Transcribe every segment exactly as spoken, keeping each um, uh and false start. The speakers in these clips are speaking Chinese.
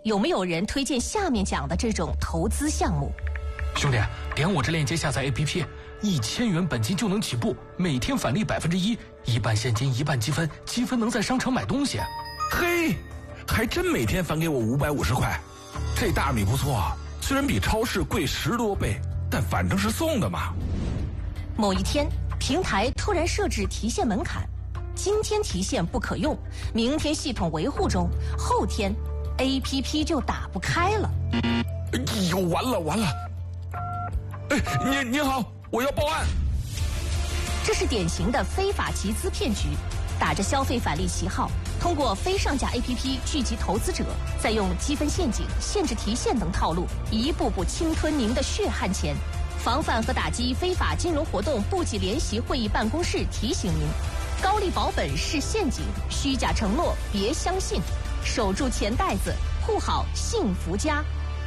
有没有人推荐下面讲的这种投资项目？ 兄弟，点我这链接下载 A P P， 一千元本金就能起步，每天返利百分之一，一半现金一半积分，积分能在商场买东西。 嘿，还真每天返给我五百五十块，这大米不错啊，虽然比超市贵十多倍，但反正是送的嘛。 某一天，平台突然设置提现门槛，今天提现不可用，明天系统维护中，后天 A P P 就打不开了。 哎呦，完了完了！哎，您您好，我要报案。 这是典型的非法集资骗局，打着消费返利旗号，通过非上架 A P P 聚集投资者，再用积分陷阱、限制提现等套路，一步步侵吞您的血汗钱。防范和打击非法金融活动部级联席会议办公室提醒您：高利保本是陷阱，虚假承诺别相信，守住钱袋子，护好幸福家。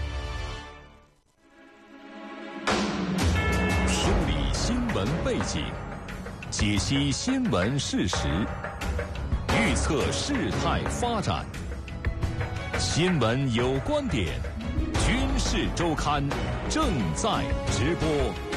梳理新闻背景，解析新闻事实，预测事态发展。新闻有观点，军事周刊正在直播。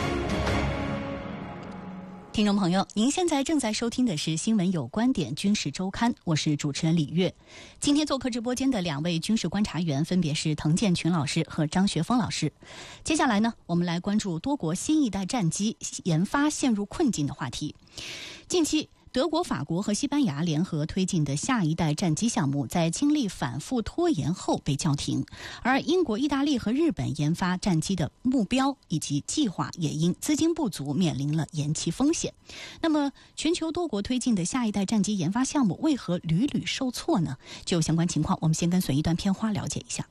听众朋友，您现在正在收听的是新闻有观点军事周刊，我是主持人李月。今天做客直播间的两位军事观察员分别是滕建群老师和张学峰老师。接下来呢，我们来关注多国新一代战机研发陷入困境的话题。近期德国、法国和西班牙联合推进的下一代战机项目，在经历反复拖延后被叫停，而英国、意大利和日本研发战机的目标以及计划也因资金不足面临了延期风险。那么，全球多国推进的下一代战机研发项目为何屡屡受挫呢？就相关情况，我们先跟随一段片花了解一下。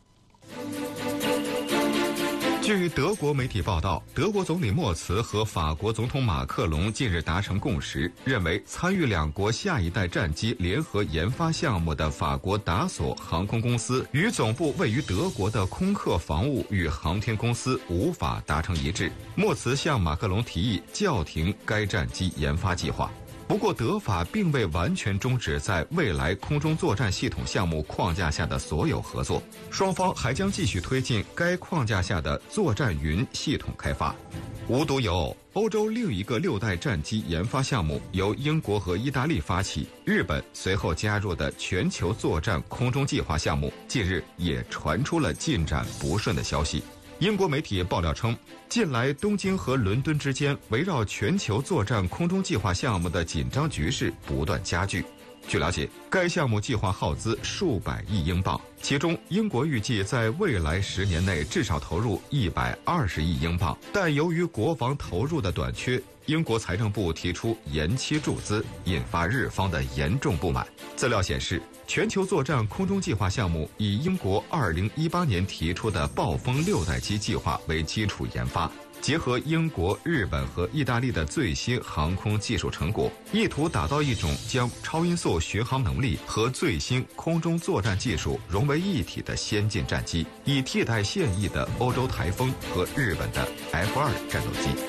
据德国媒体报道，德国总理默茨和法国总统马克龙近日达成共识，认为参与两国下一代战机联合研发项目的法国达索航空公司与总部位于德国的空客防务与航天公司无法达成一致。默茨向马克龙提议叫停该战机研发计划。不过，德法并未完全终止在未来空中作战系统项目框架下的所有合作，双方还将继续推进该框架下的作战云系统开发。无独有偶，欧洲另一个六代战机研发项目由英国和意大利发起，日本随后加入的全球作战空中计划项目，近日也传出了进展不顺的消息。英国媒体爆料称，近来东京和伦敦之间围绕全球作战空中计划项目的紧张局势不断加剧。据了解，该项目计划耗资数百亿英镑，其中英国预计在未来十年内至少投入一百二十亿英镑，但由于国防投入的短缺，英国财政部提出延期注资，引发日方的严重不满。资料显示，全球作战空中计划项目以英国二零一八年提出的暴风六代机计划为基础研发，结合英国、日本和意大利的最新航空技术成果，意图打造一种将超音速巡航能力和最新空中作战技术融为一体的先进战机，以替代现役的欧洲台风和日本的 F 二 战斗机。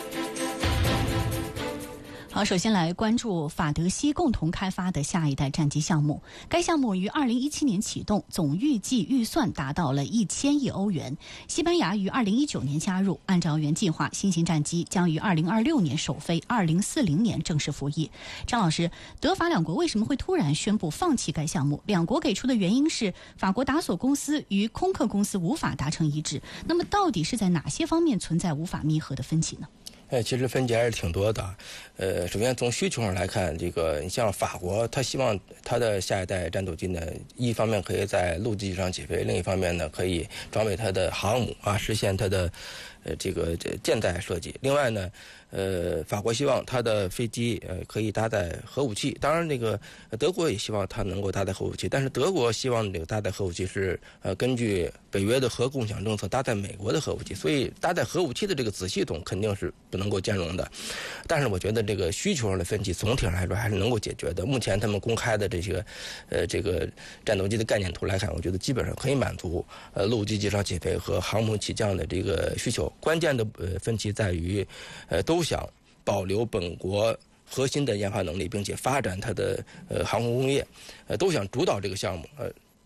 好，首先来关注法德西共同开发的下一代战机项目。该项目于二零一七年启动，总预计预算达到了一千亿欧元。西班牙于二零一九年加入，按照原计划，新型战机将于二零二六年首飞，二零四零年正式服役。张老师，德法两国为什么会突然宣布放弃该项目？两国给出的原因是法国达索公司与空客公司无法达成一致。那么，到底是在哪些方面存在无法弥合的分歧呢？ 哎，其实分歧还是挺多的。呃，首先从需求上来看，这个你像法国，他希望他的下一代战斗机呢，一方面可以在陆地上起飞，另一方面呢，可以装备它的航母啊，实现它的呃这个这舰载设计。另外呢，呃，法国希望它的飞机呃可以搭载核武器，当然那个德国也希望它能够搭载核武器，但是德国希望这个搭载核武器是呃根据北约的核共享政策搭载美国的核武器，所以搭载核武器的这个子系统肯定是不能够兼容的。但是我觉得这个需求上的分歧总体上来说还是能够解决的。目前他们公开的这些呃这个战斗机的概念图来看，我觉得基本上可以满足呃陆基机上起飞和航母起降的这个需求。关键的呃分歧在于呃都想保留本国核心的研发能力，并且发展它的呃航空工业，呃都想主导这个项目，呃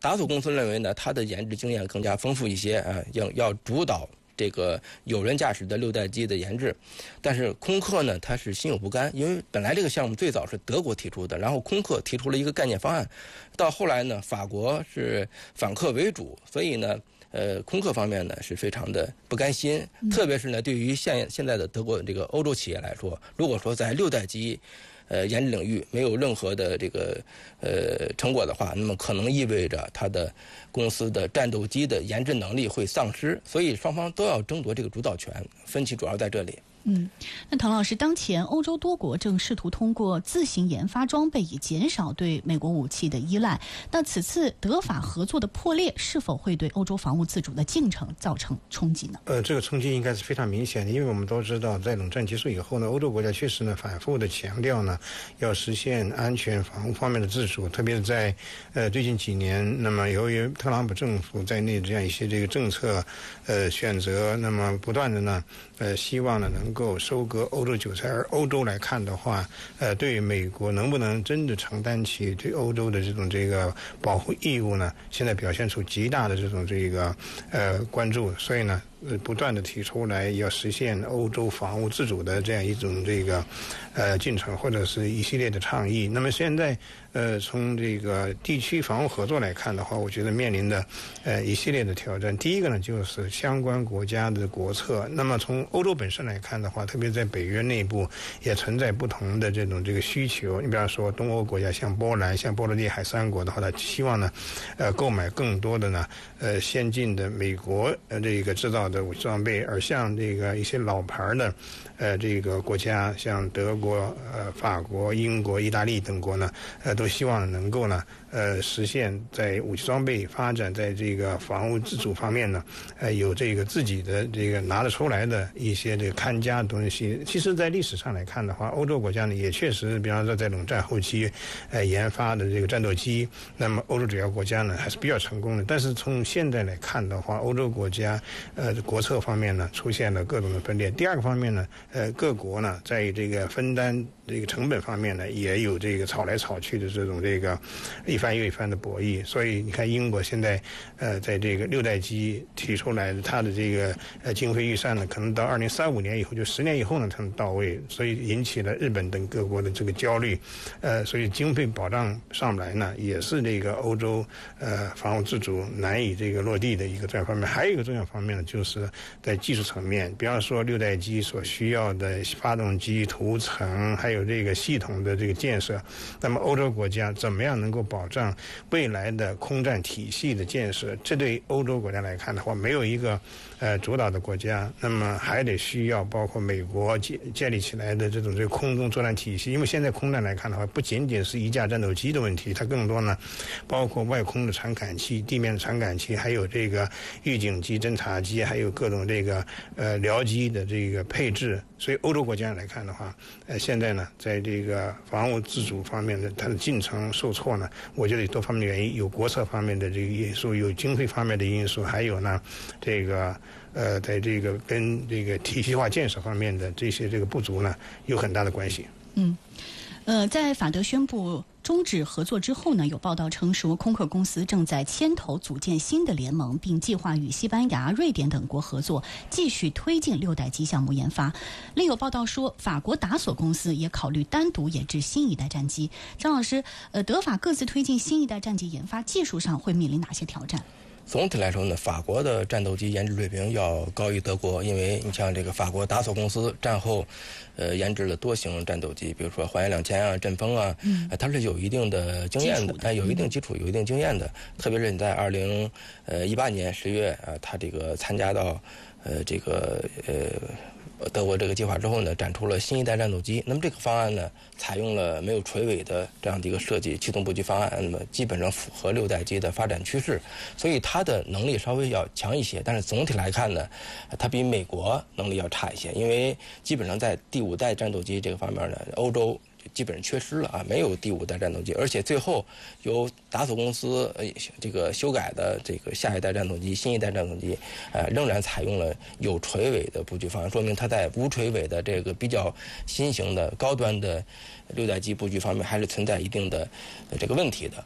达索公司认为呢，它的研制经验更加丰富一些啊，要要主导这个有人驾驶的六代机的研制。但是空客呢，它是心有不甘，因为本来这个项目最早是德国提出的，然后空客提出了一个概念方案，到后来呢，法国是反客为主，所以呢。呃，空客方面呢是非常的不甘心，特别是呢，对于现现在的德国这个欧洲企业来说，如果说在六代机，呃研制领域没有任何的这个呃成果的话，那么可能意味着它的公司的战斗机的研制能力会丧失，所以双方都要争夺这个主导权，分歧主要在这里。 嗯，那唐老师，当前欧洲多国正试图通过自行研发装备以减少对美国武器的依赖。那此次德法合作的破裂，是否会对欧洲防务自主的进程造成冲击呢？ 呃，这个冲击应该是非常明显的，因为我们都知道，在冷战结束以后呢，欧洲国家确实呢反复的强调呢，要实现安全防务方面的自主，特别是在呃最近几年，那么由于特朗普政府在内这样一些这个政策呃选择，那么不断的呢呃希望呢能够收割欧洲韭菜，而欧洲来看的话，呃，对美国能不能真的承担起对欧洲的这种这个保护义务呢？现在表现出极大的这种这个呃关注，所以呢，呃，不断的提出来要实现欧洲防务自主的这样一种这个呃进程，或者是一系列的倡议。那么现在呃，从这个地区防务合作来看的话，我觉得面临的呃一系列的挑战。第一个呢，就是相关国家的国策。那么从欧洲本身来看的话，特别在北约内部也存在不同的这种这个需求。你比方说东欧国家，像波兰、像波罗的海三国的话，它希望呢，呃，购买更多的呢，呃，先进的美国呃这个制造的武器装备，而像这个一些老牌的，呃，这个国家，像德国、呃，法国、英国、意大利等国呢，呃，都希望能够呢，呃，实现在武器装备发展，在这个防务自主方面呢，呃，有这个自己的这个拿得出来的一些这个看家的东西。其实，在历史上来看的话，欧洲国家呢也确实，比方说在冷战后期，呃，研发的这个战斗机，那么欧洲主要国家呢还是比较成功的。但是从现在来看的话，欧洲国家呃国策方面呢出现了各种的分裂。第二个方面呢，呃，各国呢在这个分担这个成本方面呢，也有这个吵来吵去的这种这个一番又一番的博弈。所以你看，英国现在呃在这个六代机提出来的，它的这个呃经费预算呢，可能到二零三五年以后，就十年以后呢才能到位，所以引起了日本等各国的这个焦虑。呃，所以经费保障上不来呢，也是这个欧洲呃防务自主难以这个落地的一个重要方面。还有一个重要方面呢，就是在技术层面，比方说六代机所需要的发动机涂层，还有这个系统的这个建设，那么欧洲国家怎么样能够保障未来的空战体系的建设？这对欧洲国家来看的话，没有一个呃主导的国家，那么还得需要包括美国建建立起来的这种这个空中作战体系。因为现在空战来看的话，不仅仅是一架战斗机的问题，它更多呢包括外空的传感器、地面的传感器，还有这个预警机、侦察机，还有各种这个呃僚机的这个配置。所以欧洲国家来看的话，呃，现在呢，在这个防务自主方面的它的进程受挫呢，我觉得有多方面的原因，有国策方面的这个因素，有经费方面的因素，还有呢，这个呃，在这个跟这个体系化建设方面的这些这个不足呢，有很大的关系。 嗯，呃，在法德宣布终止合作之后呢，有报道称说，空客公司正在牵头组建新的联盟，并计划与西班牙、瑞典等国合作，继续推进六代机项目研发。另有报道说，法国达索公司也考虑单独研制新一代战机。张老师，呃，德法各自推进新一代战机研发，技术上会面临哪些挑战？ 总体来说呢，法国的战斗机研制水平要高于德国，因为你像这个法国达索公司战后，呃，研制了多型战斗机，比如说环亚两千啊、阵风啊，嗯，它是有一定的经验的，哎、呃，有一定基础、有一定经验的。特别是你在二零呃一八年十月啊，它这个参加到呃这个呃。德国这个计划之后呢，展出了新一代战斗机。那么这个方案呢，采用了没有垂尾的这样的一个设计，气动布局方案，那么基本上符合六代机的发展趋势，所以它的能力稍微要强一些。但是总体来看呢，它比美国能力要差一些，因为基本上在第五代战斗机这个方面呢，欧洲基本上缺失了啊，没有第五代战斗机，而且最后由达索公司呃这个修改的这个下一代战斗机、新一代战斗机，呃仍然采用了有垂尾的布局方案，说明它在无垂尾的这个比较新型的高端的六代机布局方面还是存在一定的这个问题的。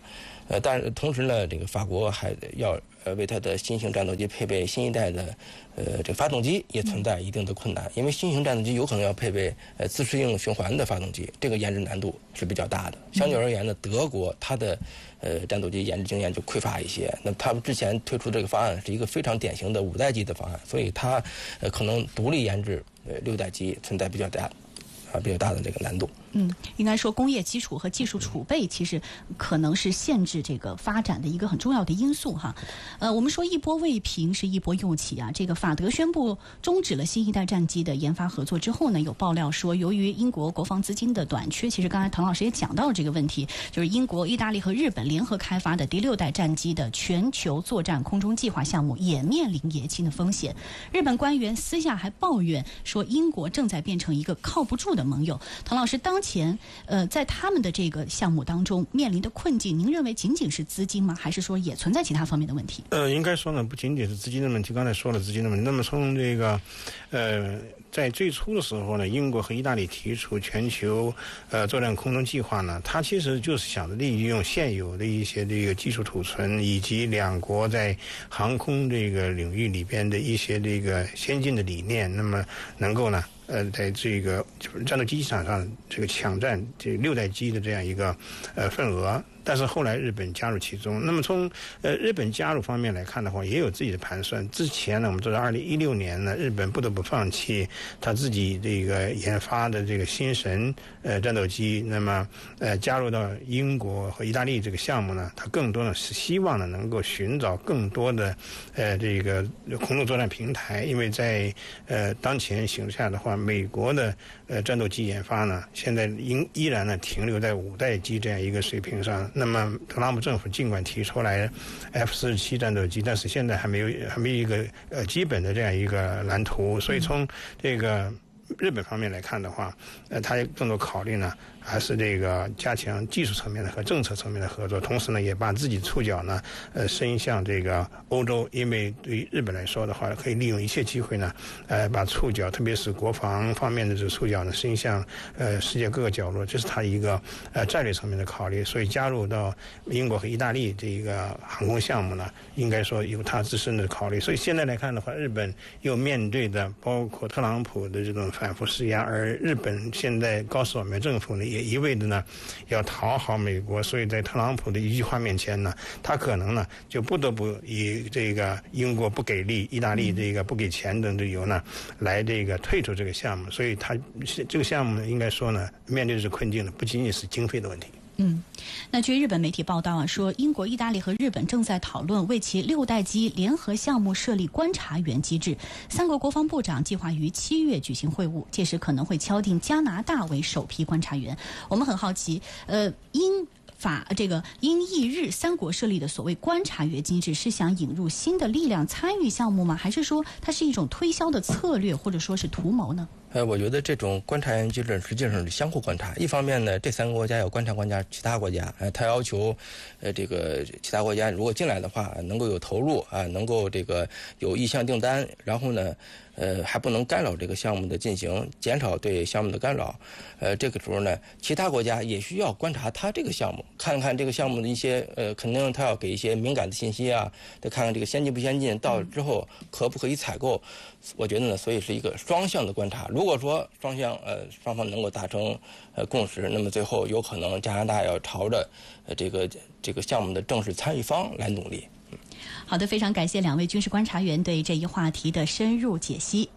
呃，但是同时呢，这个法国还要呃为它的新型战斗机配备新一代的呃这个发动机，也存在一定的困难，因为新型战斗机有可能要配备呃自适应循环的发动机，这个研制难度是比较大的。相对而言呢，德国它的呃战斗机研制经验就匮乏一些，那他们之前推出这个方案是一个非常典型的五代机的方案，所以它呃可能独立研制呃六代机存在比较大啊比较大的这个难度。 嗯，应该说工业基础和技术储备其实可能是限制这个发展的一个很重要的因素哈。呃，我们说一波未平是一波又起啊。这个法德宣布终止了新一代战机的研发合作之后呢，有爆料说，由于英国国防资金的短缺，其实刚才滕老师也讲到了这个问题，就是英国、意大利和日本联合开发的第六代战机的全球作战空中计划项目也面临延期的风险。日本官员私下还抱怨说，英国正在变成一个靠不住的盟友。滕老师，当前呃在他们的这个项目当中面临的困境，您认为仅仅是资金吗？还是说也存在其他方面的问题？ 呃，应该说呢，不仅仅是资金的问题。刚才说了资金的问题，那么从这个呃在最初的时候呢，英国和意大利提出全球呃作战空中计划呢，它其实就是想着利用现有的一些这个技术储存，以及两国在航空这个领域里边的一些这个先进的理念，那么能够呢呃，在这个战斗机场上这个抢占这六代机的这样一个呃份额，但是后来日本加入其中。那么从呃日本加入方面来看的话，也有自己的盘算。之前呢，我们知道二零一六年呢，日本不得不放弃他自己这个研发的这个新神呃战斗机，那么呃加入到英国和意大利这个项目呢，它更多呢是希望呢能够寻找更多的呃这个空中作战平台，因为在呃当前形势下的话，美国的呃战斗机研发呢，现在依依然呢停留在五代机这样一个水平上。那么特朗普政府尽管提出来 F 四十七战斗机，但是现在还没有还没有一个呃基本的这样一个蓝图。所以从这个日本方面来看的话，呃，他更多考虑呢，还是这个加强技术层面的和政策层面的合作，同时呢，也把自己触角呢，呃，伸向这个欧洲，因为对于日本来说的话，可以利用一切机会呢，呃，把触角，特别是国防方面的这个触角呢，伸向呃世界各个角落，这是他一个呃战略层面的考虑。所以加入到英国和意大利这一个航空项目呢，应该说有他自身的考虑。所以现在来看的话，日本又面对的包括特朗普的这种反复施压，而日本现在高市早苗政府呢，也一味的呢要讨好美国，所以在特朗普的一句话面前呢，他可能呢就不得不以这个英国不给力、意大利这个不给钱等理由呢，来这个退出这个项目。所以他这个项目呢，应该说呢，面对的是困境的，不仅仅是经费的问题。 嗯，那据日本媒体报道啊，说英国、意大利和日本正在讨论为其六代机联合项目设立观察员机制。三国国防部长计划于七月举行会晤，届时可能会敲定加拿大为首批观察员。我们很好奇，呃，英法这个英意日三国设立的所谓观察员机制，是想引入新的力量参与项目吗？还是说它是一种推销的策略，或者说是图谋呢？ 呃，我觉得这种观察员机制实际上是相互观察。一方面呢，这三个国家要观察观察其他国家，呃，他要求，呃，这个其他国家如果进来的话，能够有投入啊，能够这个有意向订单，然后呢，呃，还不能干扰这个项目的进行，减少对项目的干扰。呃，这个时候呢，其他国家也需要观察他这个项目，看看这个项目的一些，呃，肯定他要给一些敏感的信息啊，再看看这个先进不先进，到之后可不可以采购。我觉得呢，所以是一个双向的观察。如果说双向呃双方能够达成呃共识，那么最后有可能加拿大要朝着呃这个这个项目的正式参与方来努力。嗯、 好的，非常感谢两位军事观察员对这一话题的深入解析。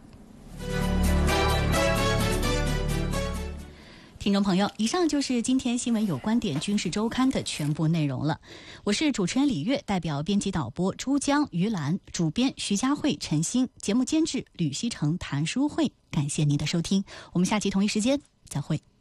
听众朋友，以上就是今天新闻有观点军事周刊的全部内容了。我是主持人李月，代表编辑导播朱江、于兰，主编徐佳慧、陈欣，节目监制吕希成、谭淑慧。感谢您的收听，我们下期同一时间再会。